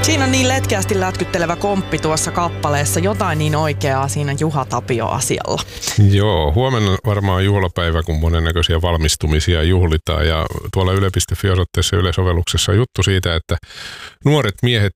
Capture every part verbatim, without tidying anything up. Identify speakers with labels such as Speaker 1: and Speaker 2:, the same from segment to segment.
Speaker 1: Siinä on niin letkeästi lätkyttelevä komppi tuossa kappaleessa, jotain niin oikeaa siinä Juha Tapio-asialla.
Speaker 2: Joo, huomenna varmaan juhlapäivä, kun monennäköisiä valmistumisia juhlitaan ja tuolla yle piste fi-osoitteessa yleisovelluksessa on juttu siitä, että nuoret miehet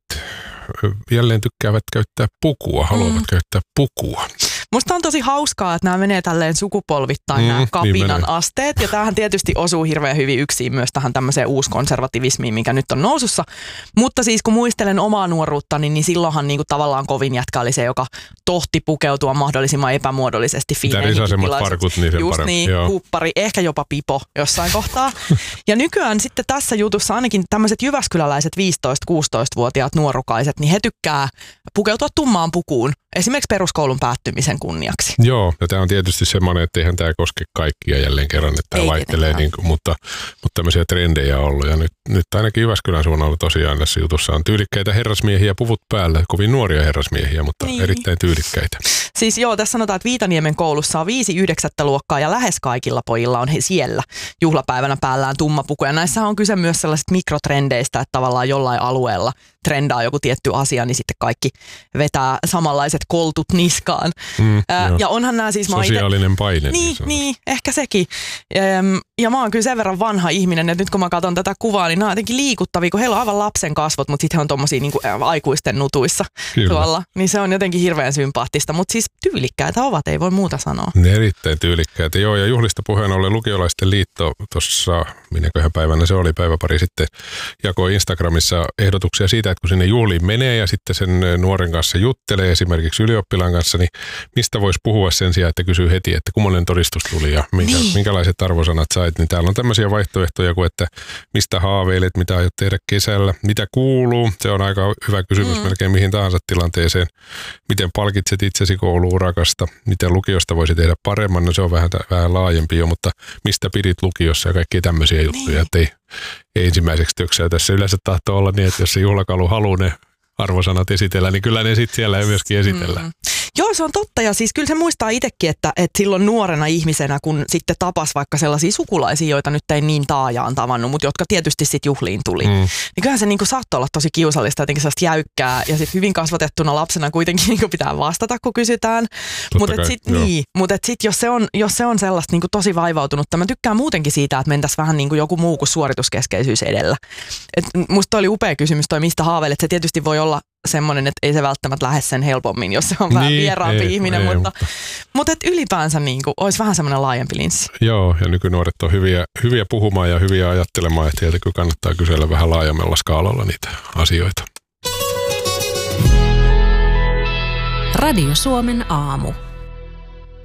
Speaker 2: jälleen tykkäävät käyttää pukua, haluavat mm. käyttää pukua.
Speaker 1: Musta on tosi hauskaa, että nämä menee tälleen sukupolvittain mm, nämä kapinan niin asteet. Ja tämähän tietysti osuu hirveän hyvin yksin myös tähän tämmöiseen uuskonservativismiin, mikä nyt on nousussa. Mutta siis kun muistelen omaa nuoruuttani, niin silloinhan niinku tavallaan kovin jätkä oli se, joka tohti pukeutua mahdollisimman epämuodollisesti fiineihinkin tilaisuuksiin.
Speaker 2: Farkut, niin sen
Speaker 1: Just
Speaker 2: parempi.
Speaker 1: niin,
Speaker 2: Joo.
Speaker 1: huppari, ehkä jopa pipo jossain kohtaa. Ja nykyään sitten tässä jutussa ainakin tämmöiset jyväskyläläiset viisitoista-kuusitoistavuotiaat nuorukaiset, niin he tykkää pukeutua tummaan pukuun. Esimerkiksi peruskoulun päättymisen kunniaksi.
Speaker 2: Joo, ja tämä on tietysti semmoinen, että eihän tämä koske kaikkia jälleen kerran, että tämä vaihtelee, niin kuin, mutta, mutta tämmöisiä trendejä on ollut. Ja nyt, nyt ainakin Jyväskylän suunnalla tosiaan tässä jutussa on tyylikkäitä herrasmiehiä puvut päällä, kovin nuoria herrasmiehiä, mutta niin. erittäin tyylikkäitä.
Speaker 1: Siis joo, tässä sanotaan, että Viitaniemen koulussa on viisi yhdeksättä luokkaa ja lähes kaikilla pojilla on he siellä juhlapäivänä päällään tumma puku. Ja näissä on kyse myös sellaisista mikrotrendeistä, että tavallaan jollain alueella trendaa joku tietty asia, niin sitten kaikki vetää samanlaiset koltut niskaan. Mm, Ää, ja onhan nämä siis...
Speaker 2: Sosiaalinen ite... paine.
Speaker 1: Niin, niin, ehkä sekin. Ehm, ja mä oon kyllä sen verran vanha ihminen, että nyt kun mä katson tätä kuvaa, niin nämä on jotenkin liikuttavia, kun heillä on aivan lapsen kasvot, mutta sitten he on tommosia niin kuin aikuisten nutuissa kyllä. tuolla. Niin se on jotenkin hirveän sympaattista, mutta siis tyylikkäitä ovat, ei voi muuta sanoa.
Speaker 2: Ne erittäin tyylikkäitä. Joo, ja juhlista puheen ollen Lukiolaisten liitto tuossa, minäköhän päivänä se oli, päivä pari sitten, jakoi Instagramissa ehdotuksia siitä, että kun sinne juhliin menee ja sitten sen nuoren kanssa juttelee, esimerkiksi ylioppilaan kanssa, niin mistä voisi puhua sen sijaan, että kysyy heti, että kummoinen todistus tuli ja minkä, niin. minkälaiset arvosanat sait. Niin täällä on tämmöisiä vaihtoehtoja kuin, että mistä haaveilet, mitä aiot tehdä kesällä, mitä kuuluu. Se on aika hyvä kysymys mm. melkein mihin tahansa tilanteeseen. Miten palkitset itsesi koulu-urakasta, miten lukiosta voisi tehdä paremman, no se on vähän, vähän laajempi jo, mutta mistä pidit lukiossa ja kaikkia tämmöisiä juttuja, niin. että ei, ei ensimmäiseksi töksää tässä. Yleensä tahtoo olla niin, että jos se juhlakalu haluaa ne arvosanat esitellä, niin kyllä ne sitten siellä myöskin esitellään. Mm.
Speaker 1: Joo, se on totta ja siis kyllä se muistaa itsekin, että, että silloin nuorena ihmisenä, kun sitten tapas vaikka sellaisia sukulaisia, joita nyt ei niin taajaan tavannut, mutta jotka tietysti sitten juhliin tuli. Mm. Niin kyllähän se niinku saattoi olla tosi kiusallista, jotenkin sellaista jäykkää ja sitten hyvin kasvatettuna lapsena kuitenkin niinku pitää vastata, kun kysytään. Mutta sitten niin, mut sit, jos, se on, jos se on sellaista niinku tosi vaivautunutta, mä tykkään muutenkin siitä, että mentäisiin vähän niin kuin joku muu kuin suorituskeskeisyys edellä. Et musta oli upea kysymys toi, mistä haaveilet. Se tietysti voi olla semmoinen, että ei se välttämättä lähde sen helpommin, jos se on niin, vähän vieraampi ei, ihminen, ei, mutta, mutta, mutta et ylipäänsä niin kuin, olisi vähän semmoinen laajempi linssi.
Speaker 2: Joo, ja nykynuoret on hyviä, hyviä puhumaan ja hyviä ajattelemaan, että heiltä kyllä kannattaa kysellä vähän laajemmalla skaalalla niitä asioita.
Speaker 3: Radio Suomen aamu.